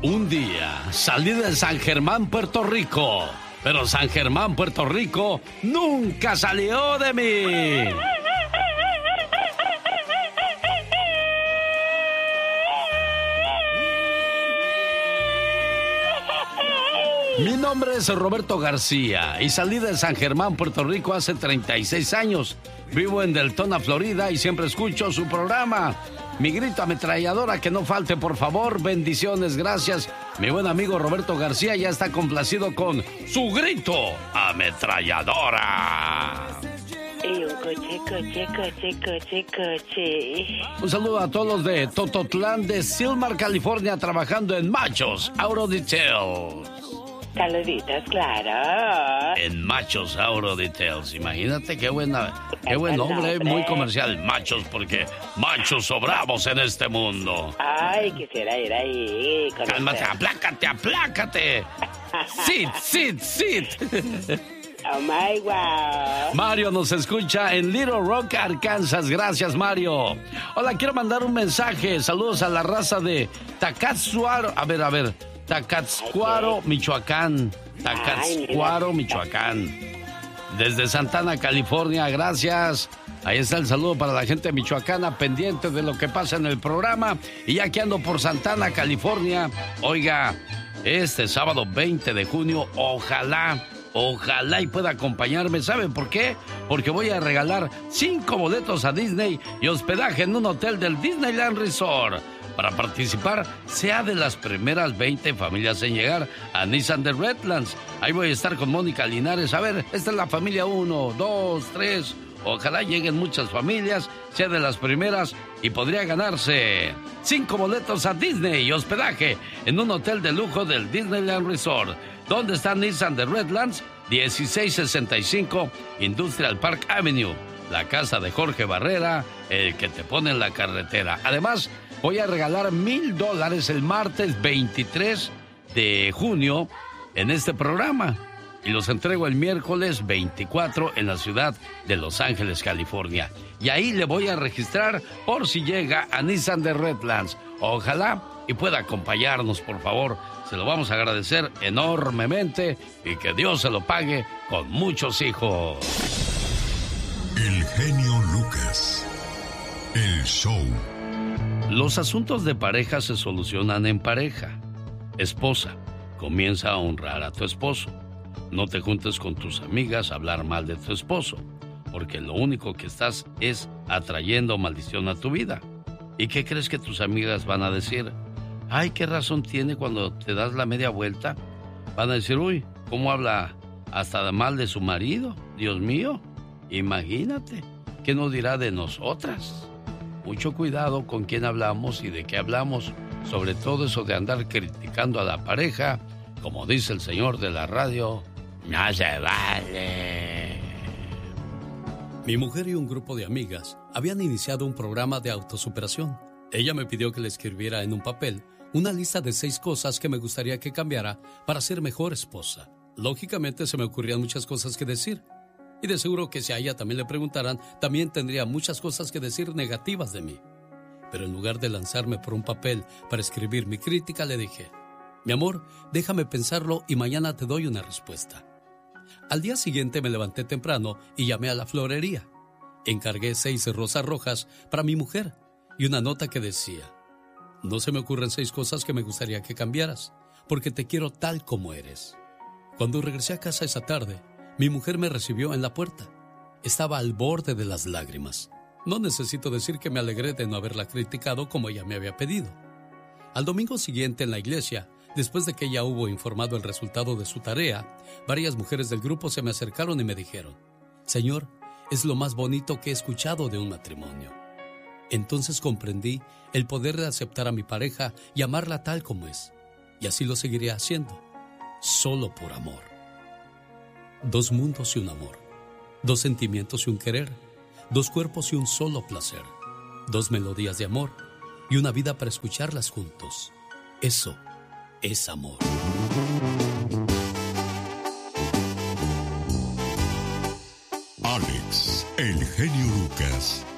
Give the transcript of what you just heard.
Un día salí de San Germán, Puerto Rico, pero San Germán, Puerto Rico nunca salió de mí. Mi nombre es Roberto García y salí de San Germán, Puerto Rico hace 36 años. Vivo en Deltona, Florida y siempre escucho su programa. Mi grito ametralladora, que no falte, por favor. Bendiciones, gracias. Mi buen amigo Roberto García ya está complacido con su grito ametralladora. Y un coche. Un saludo a todos los de Tototlán de Silmar, California, trabajando en Machos Auto Details. Saluditos, claro. En Machos Auto Details. Imagínate qué buen nombre, muy comercial. Machos, porque machos sobramos en este mundo. Ay, quisiera ir ahí. Cálmate, aplácate. Sit. Oh my wow. Mario nos escucha en Little Rock, Arkansas. Gracias, Mario. Hola, quiero mandar un mensaje. Saludos a la raza de Tacatzuaro. A ver. Tacatscuaro, Michoacán. Desde Santana, California, gracias. Ahí está el saludo para la gente michoacana, pendiente de lo que pasa en el programa. Y ya que ando por Santana, California, oiga, este sábado 20 de junio, ojalá y pueda acompañarme. ¿Saben por qué? Porque voy a regalar 5 boletos a Disney y hospedaje en un hotel del Disneyland Resort. Para participar, sea de las primeras 20 familias en llegar a Nissan de Redlands. Ahí voy a estar con Mónica Linares. A ver, esta es la familia 1, 2, 3. Ojalá lleguen muchas familias, sea de las primeras y podría ganarse 5 boletos a Disney y hospedaje en un hotel de lujo del Disneyland Resort. ¿Dónde está Nissan de Redlands? 1665 Industrial Park Avenue. La casa de Jorge Barrera, el que te pone en la carretera. Además, voy a regalar $1,000 el martes 23 de junio en este programa. Y los entrego el miércoles 24 en la ciudad de Los Ángeles, California. Y ahí le voy a registrar por si llega a Nissan de Redlands. Ojalá y pueda acompañarnos, por favor. Se lo vamos a agradecer enormemente y que Dios se lo pague con muchos hijos. El genio Lucas. El show. Los asuntos de pareja se solucionan en pareja. Esposa, comienza a honrar a tu esposo. No te juntes con tus amigas a hablar mal de tu esposo, porque lo único que estás es atrayendo maldición a tu vida. ¿Y qué crees que tus amigas van a decir? Ay, ¿qué razón tiene cuando te das la media vuelta? Van a decir, uy, ¿cómo habla hasta mal de su marido? Dios mío, imagínate, ¿qué nos dirá de nosotras? Mucho cuidado con quién hablamos y de qué hablamos, sobre todo eso de andar criticando a la pareja, como dice el señor de la radio, no se vale. Mi mujer y un grupo de amigas habían iniciado un programa de autosuperación. Ella me pidió que le escribiera en un papel una lista de 6 cosas que me gustaría que cambiara para ser mejor esposa. Lógicamente se me ocurrían muchas cosas que decir. Y de seguro que si a ella también le preguntaran, también tendría muchas cosas que decir negativas de mí. Pero en lugar de lanzarme por un papel para escribir mi crítica, le dije, mi amor, déjame pensarlo y mañana te doy una respuesta. Al día siguiente me levanté temprano y llamé a la florería. Encargué 6 rosas rojas para mi mujer y una nota que decía, no se me ocurren 6 cosas que me gustaría que cambiaras, porque te quiero tal como eres. Cuando regresé a casa esa tarde, mi mujer me recibió en la puerta. Estaba al borde de las lágrimas. No necesito decir que me alegré de no haberla criticado como ella me había pedido. Al domingo siguiente en la iglesia, después de que ella hubo informado el resultado de su tarea, varias mujeres del grupo se me acercaron y me dijeron, Señor, es lo más bonito que he escuchado de un matrimonio. Entonces comprendí el poder de aceptar a mi pareja y amarla tal como es. Y así lo seguiré haciendo, solo por amor. 2 mundos y un amor, 2 sentimientos y un querer, 2 cuerpos y un solo placer, 2 melodías de amor y una vida para escucharlas juntos. Eso es amor. Alex, el genio Lucas,